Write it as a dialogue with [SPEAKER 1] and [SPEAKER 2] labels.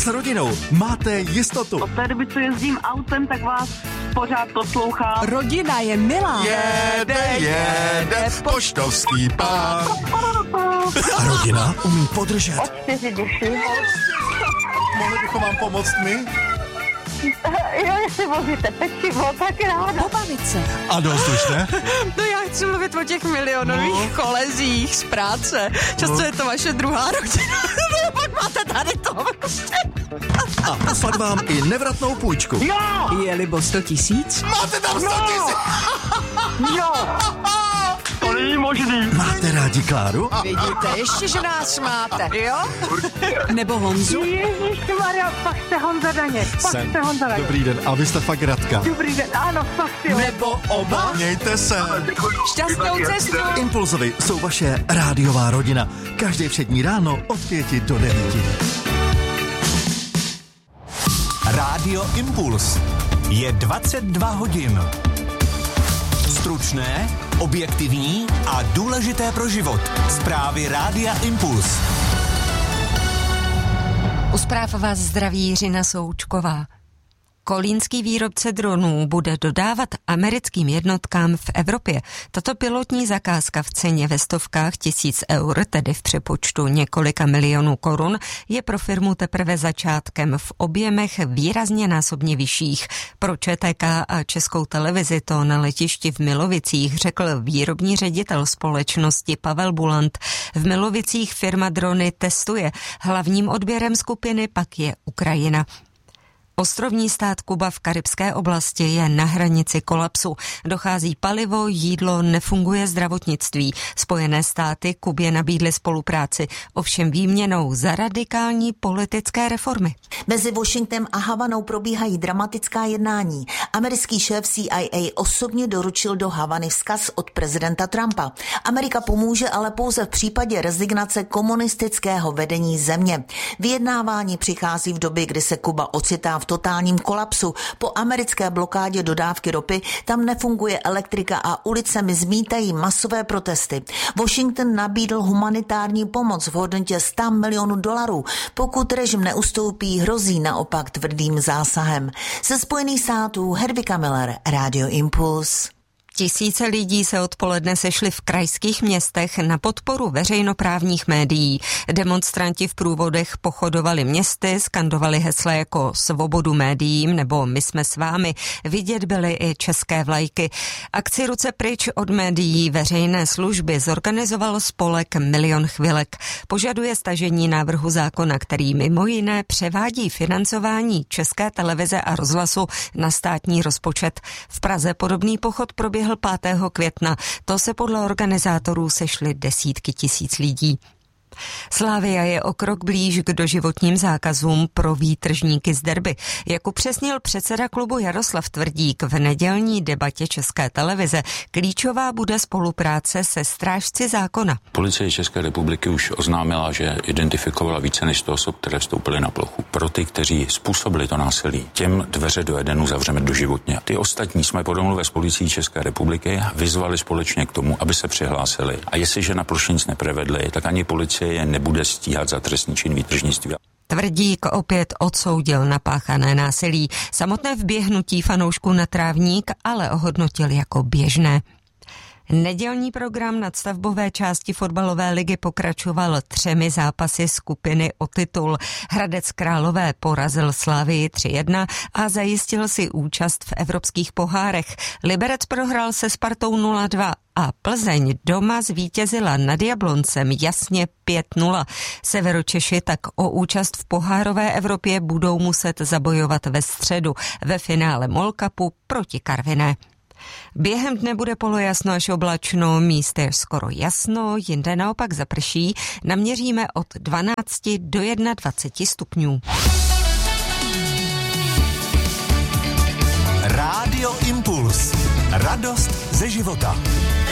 [SPEAKER 1] S rodinou máte jistotu.
[SPEAKER 2] Od té doby, co jezdím autem, tak vás pořád poslouchám.
[SPEAKER 3] Rodina je milá.
[SPEAKER 1] Jede poštovský pán. A rodina umí podržet.
[SPEAKER 2] Od 4 duši.
[SPEAKER 1] Mohli bychom vám pomoct my?
[SPEAKER 2] Jo, jestli vozíte pečivo, tak ráda.
[SPEAKER 3] Pobavit se.
[SPEAKER 1] A dost už, ne?
[SPEAKER 3] No já chci mluvit o těch milionových kolezích z práce. Často je to vaše druhá rodina. No pak máte tady to.
[SPEAKER 1] A poslat vám i nevratnou půjčku.
[SPEAKER 2] Jo!
[SPEAKER 3] Je libo 100 000?
[SPEAKER 1] Máte tam 100 000!
[SPEAKER 2] Jo! To není možný.
[SPEAKER 1] Máte rádi Kláru?
[SPEAKER 3] Vidíte, ještě, že nás máte, jo? Nebo Honzu?
[SPEAKER 2] Ježišmarja, fakt jste Honza Daněk.
[SPEAKER 1] Dobrý den, a vy jste fakt Radka.
[SPEAKER 2] Dobrý den, ano, fakt jo.
[SPEAKER 3] Nebo oba?
[SPEAKER 1] Mějte se.
[SPEAKER 3] Šťastnou cestu.
[SPEAKER 1] Impulzovi jsou vaše rádiová rodina. Každý všední ráno od 5 do 9.
[SPEAKER 4] Rádio Impuls. Je 22 hodin. Stručné, objektivní a důležité pro život. Zprávy Rádia Impuls.
[SPEAKER 5] U zpráv vás zdraví Jiřina Součková. Kolínský výrobce dronů bude dodávat americkým jednotkám v Evropě. Tato pilotní zakázka v ceně ve stovkách tisíc eur, tedy v přepočtu několika milionů korun, je pro firmu teprve začátkem, v objemech výrazně násobně vyšších. Pro ČTK a Českou televizi to na letišti v Milovicích řekl výrobní ředitel společnosti Pavel Bulant. V Milovicích firma drony testuje. Hlavním odběrem skupiny pak je Ukrajina. Ostrovní stát Kuba v karibské oblasti je na hranici kolapsu. Dochází palivo, jídlo, nefunguje zdravotnictví. Spojené státy Kubě nabídly spolupráci, ovšem výměnou za radikální politické reformy.
[SPEAKER 6] Mezi Washingtonem a Havanou probíhají dramatická jednání. Americký šéf CIA osobně doručil do Havany vzkaz od prezidenta Trumpa. Amerika pomůže, ale pouze v případě rezignace komunistického vedení země. Vyjednávání přichází v době, kdy se Kuba ocitá v totálním kolapsu. Po americké blokádě dodávky ropy tam nefunguje elektrika a ulicemi zmítají masové protesty. Washington nabídl humanitární pomoc v hodnotě $100 milionů. Pokud režim neustoupí, hrozí naopak tvrdým zásahem. Ze Spojených států Hedvika Miller, Radio Impuls.
[SPEAKER 5] Tisíce lidí se odpoledne sešli v krajských městech na podporu veřejnoprávních médií. Demonstranti v průvodech pochodovali městy, skandovali hesla jako svobodu médiím nebo my jsme s vámi. Vidět byly i české vlajky. Akci Ruce pryč od médií veřejné služby zorganizoval spolek Milion chvilek. Požaduje stažení návrhu zákona, který mimo jiné převádí financování České televize a rozhlasu na státní rozpočet. V Praze podobný pochod proběhl 5. května. To se podle organizátorů sešly desítky tisíc lidí. Slavia je o krok blíž k doživotním zákazům pro výtržníky z derby. Jak upřesnil předseda klubu Jaroslav Tvrdík v nedělní debatě České televize, klíčová bude spolupráce se strážci zákona.
[SPEAKER 7] Policie České republiky už oznámila, že identifikovala více než 100 osob, které vstoupily na plochu. Pro ty, kteří způsobili to násilí, těm dveře do Edenu zavřeme doživotně. Ty ostatní jsme po domluvě s policií České republiky vyzvali společně k tomu, aby se přihlásili. A jestliže na ploše nic neprevedli, tak ani policie je nebude stíhat za trestný čin výtržnictví.
[SPEAKER 5] Tvrdík opět odsoudil napáchané násilí. Samotné vběhnutí fanoušků na trávník ale ohodnotil jako běžné. Nedělní program nadstavbové části fotbalové ligy pokračoval 3 zápasy skupiny o titul. Hradec Králové porazil Slavii 3-1 a zajistil si účast v evropských pohárech. Liberec prohrál se Spartou 0-2 a Plzeň doma zvítězila nad Jabloncem jasně 5-0. Severočeši tak o účast v pohárové Evropě budou muset zabojovat ve středu ve finále MOL Cupu proti Karviné. Během dne bude polojasno až oblačno, místy je skoro jasno, jinde naopak zaprší. Naměříme od 12 do 21 stupňů.
[SPEAKER 4] Rádio Impuls. Radost ze života.